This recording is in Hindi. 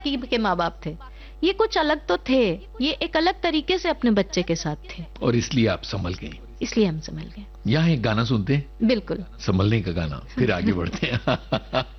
के माँ बाप थे, ये कुछ अलग तो थे, ये एक अलग तरीके से अपने बच्चे के साथ थे। और इसलिए आप संभल गई। इसलिए हम संभल गए। यहाँ एक गाना सुनते हैं, बिल्कुल, संभलने का गाना, फिर आगे बढ़ते हैं।